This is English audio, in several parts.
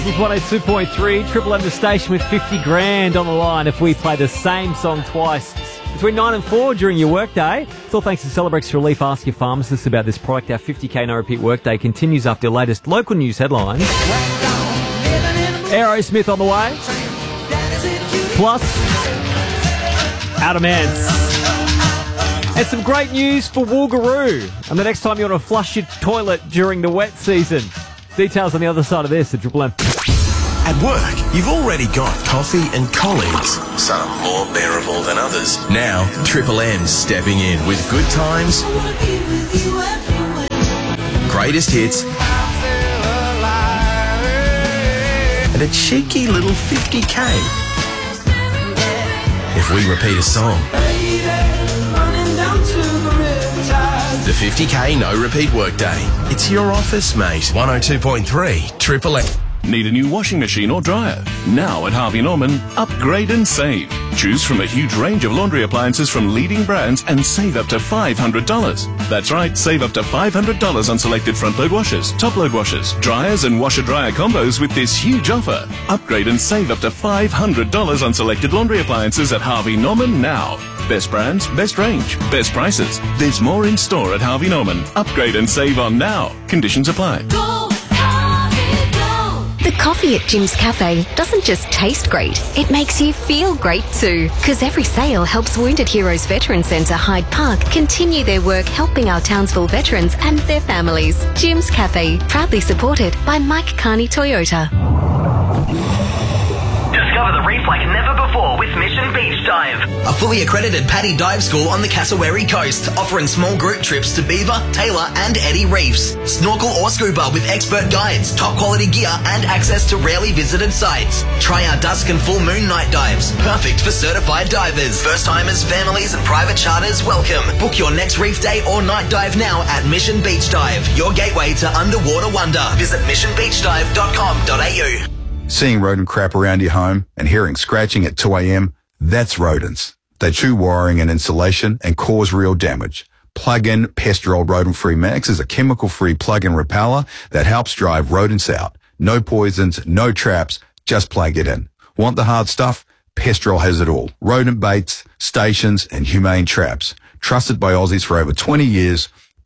This is 102.3, Triple M the station with 50 grand on the line if we play the same song twice between 9 and 4 during your workday. It's all thanks to Celebrex Relief. Ask your pharmacist about this product. Our 50k no repeat workday continues after the latest local news headlines. Aerosmith on the way. Plus, Adam Ants. And some great news for Woogaroo. And the next time you want to flush your toilet during the wet season. Details on the other side of this at Triple M. At work, you've already got coffee and colleagues, some more bearable than others. Now, Triple M's stepping in with good times, greatest hits, and a cheeky little 50k. If we repeat a song, the 50k no repeat workday. It's your office, mate. 102.3 Triple M. Need a new washing machine or dryer? Now at Harvey Norman, upgrade and save. Choose from a huge range of laundry appliances from leading brands and save up to $500. That's right, save up to $500 on selected front-load washers, top-load washers, dryers and washer-dryer combos with this huge offer. Upgrade and save up to $500 on selected laundry appliances at Harvey Norman now. Best brands, best range, best prices. There's more in store at Harvey Norman. Upgrade and save on now. Conditions apply. The coffee at Jim's Cafe doesn't just taste great, it makes you feel great too. Because every sale helps Wounded Heroes Veteran Centre Hyde Park continue their work helping our Townsville veterans and their families. Jim's Cafe, proudly supported by Mike Carney Toyota. Discover the reef like never before with Mission Beach Dive. A fully accredited PADI dive school on the Cassowary coast, offering small group trips to Beaver, Taylor and Eddie reefs. Snorkel or scuba with expert guides, top quality gear and access to rarely visited sites. Try our dusk and full moon night dives, perfect for certified divers. First timers, families and private charters welcome. Book your next reef day or night dive now at Mission Beach Dive, your gateway to underwater wonder. Visit missionbeachdive.com.au. Seeing rodent crap around your home and hearing scratching at 2 a.m., that's rodents. They chew wiring and insulation and cause real damage. Plug-in Pestrol Rodent-Free Max is a chemical-free plug-in repeller that helps drive rodents out. No poisons, no traps, just plug it in. Want the hard stuff? Pestrol has it all. Rodent baits, stations and humane traps. Trusted by Aussies for over 20 years.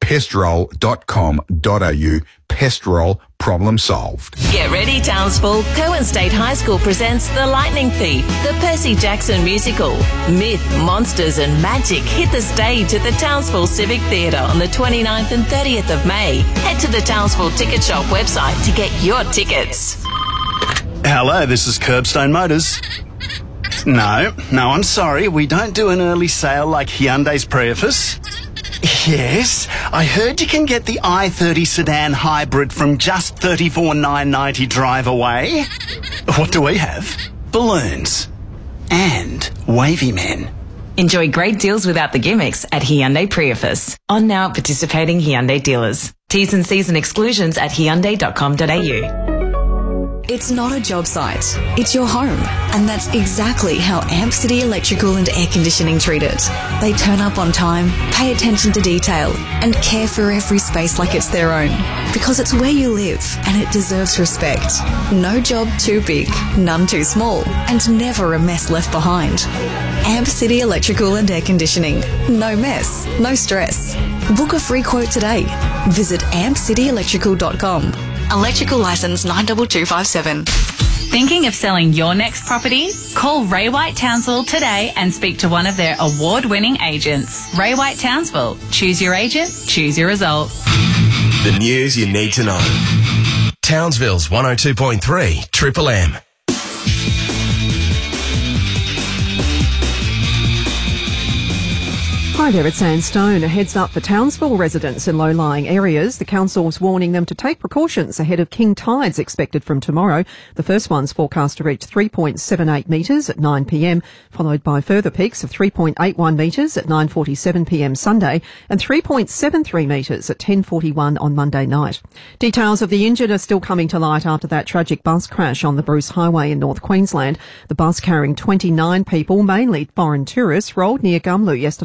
Pestrol.com.au. Pestrol, problem solved. Get ready, Townsville. Cowan State High School presents The Lightning Thief, the Percy Jackson musical. Myth, monsters and magic hit the stage at the Townsville Civic Theatre on the 29th and 30th of May. Head to the Townsville Ticket Shop website to get your tickets. Hello, this is Curbstone Motors. No, I'm sorry. We don't do an early sale like Hyundai's Prius. Yes, I heard you can get the i30 sedan hybrid from just $34,990 drive away. What do we have? Balloons. And wavy men. Enjoy great deals without the gimmicks at Hyundai Prius. On now at participating Hyundai dealers. T's and C's and exclusions at hyundai.com.au. It's not a job site, it's your home. And that's exactly how Amp City Electrical and Air Conditioning treat it. They turn up on time, pay attention to detail, and care for every space like it's their own. Because it's where you live, and it deserves respect. No job too big, none too small, and never a mess left behind. Amp City Electrical and Air Conditioning. No mess, no stress. Book a free quote today. Visit ampcityelectrical.com. Electrical license 92257. Thinking of selling your next property? Call Ray White Townsville today and speak to one of their award-winning agents. Ray White Townsville. Choose your agent, choose your result. The news you need to know. Townsville's 102.3 Triple M. Hi there, it's Sandstone. A heads up for Townsville residents in low-lying areas. The council's warning them to take precautions ahead of king tides expected from tomorrow. The first one's forecast to reach 3.78 metres at 9pm, followed by further peaks of 3.81 metres at 9:47pm Sunday and 3.73 metres at 10:41 on Monday night. Details of the injured are still coming to light after that tragic bus crash on the Bruce Highway in North Queensland. The bus carrying 29 people, mainly foreign tourists, rolled near Gumlu yesterday afternoon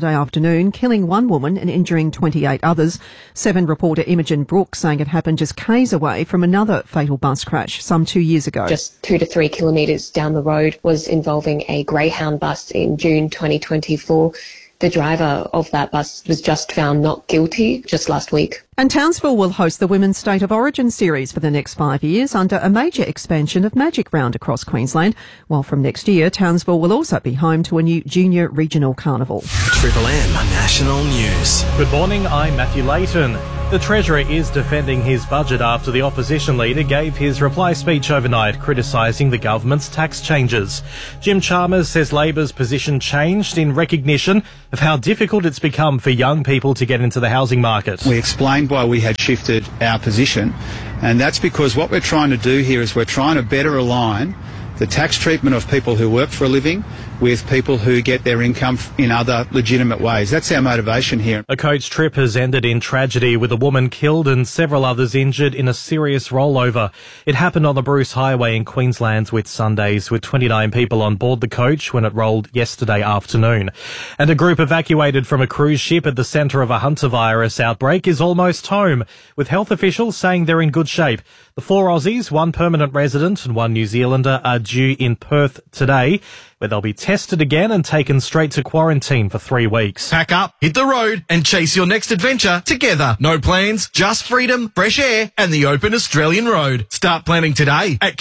afternoon, killing one woman and injuring 28 others. 7 reporter Imogen Brooks saying it happened just k's away from another fatal bus crash some 2 years ago. Just 2 to 3 kilometres down the road was involving a Greyhound bus in June 2024. The driver of that bus was just found not guilty just last week. And Townsville will host the Women's State of Origin series for the next 5 years under a major expansion of Magic Round across Queensland, while from next year Townsville will also be home to a new Junior Regional Carnival. Triple M National News. Good morning, I'm Matthew Layton. The Treasurer is defending his budget after the opposition leader gave his reply speech overnight criticising the government's tax changes. Jim Chalmers says Labor's position changed in recognition of how difficult it's become for young people to get into the housing market. We explained why we had shifted our position, and that's because what we're trying to do here is we're trying to better align the tax treatment of people who work for a living with people who get their income in other legitimate ways. That's our motivation here. A coach trip has ended in tragedy with a woman killed and several others injured in a serious rollover. It happened on the Bruce Highway in Queensland's Whitsundays with 29 people on board the coach when it rolled yesterday afternoon. And a group evacuated from a cruise ship at the centre of a hantavirus outbreak is almost home, with health officials saying they're in good shape. The 4 Aussies, 1 permanent resident and 1 New Zealander are due in Perth today, where they'll be tested again and taken straight to quarantine for 3 weeks. Pack up, hit the road and chase your next adventure together. No plans, just freedom, fresh air and the open Australian road. Start planning today at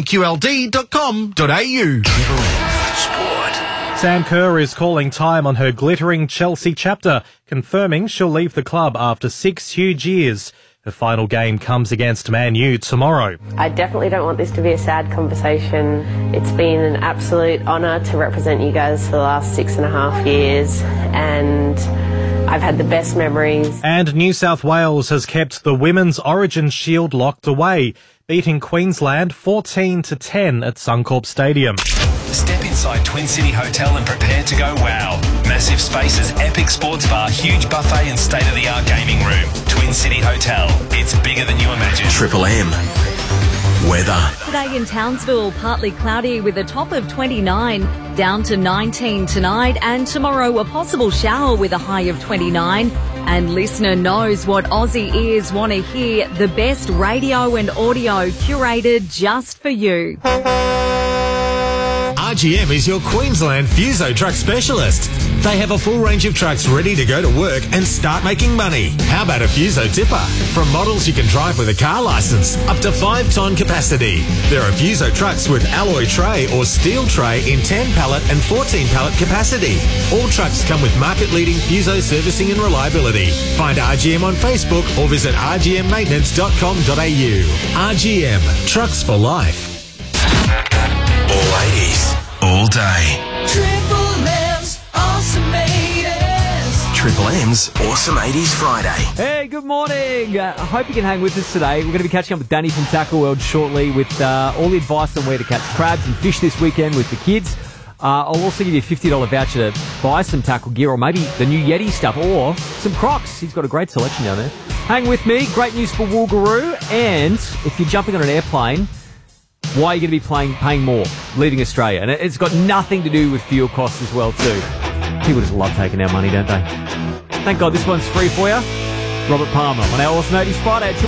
caravanqld.com.au. Sport. Sam Kerr is calling time on her glittering Chelsea chapter, confirming she'll leave the club after 6 huge years. Her final game comes against Man U tomorrow. I definitely don't want this to be a sad conversation. It's been an absolute honour to represent you guys for the last 6.5 years, and I've had the best memories. And New South Wales has kept the Women's Origin Shield locked away, beating Queensland 14-10 at Suncorp Stadium. Step inside Twin City Hotel and prepare to go wow. Massive spaces, epic sports bar, huge buffet and state-of-the-art gaming room. Twin City Hotel. It's bigger than you imagine. Triple M. Weather. Today in Townsville, partly cloudy with a top of 29, down to 19 tonight, and tomorrow a possible shower with a high of 29. And listener knows what Aussie ears want to hear, the best radio and audio curated just for you. RGM is your Queensland Fuso truck specialist. They have a full range of trucks ready to go to work and start making money. How about a Fuso tipper? From models you can drive with a car licence, up to 5-ton capacity. There are Fuso trucks with alloy tray or steel tray in 10 pallet and 14 pallet capacity. All trucks come with market-leading Fuso servicing and reliability. Find RGM on Facebook or visit rgmmaintenance.com.au. RGM, trucks for life. All 80s, all day. Triple M's Awesome 80s. Triple M's Awesome 80s Friday. Hey, good morning. I hope you can hang with us today. We're going to be catching up with Danny from Tackle World shortly with all the advice on where to catch crabs and fish this weekend with the kids. I'll also give you a $50 voucher to buy some tackle gear or maybe the new Yeti stuff or some Crocs. He's got a great selection down there. Hang with me. Great news for Woogaroo. And if you're jumping on an airplane, why are you going to be paying more leaving Australia? And it's got nothing to do with fuel costs as well, too. People just love taking our money, don't they? Thank God this one's free for you. Robert Palmer on our Awesome 80s Friday.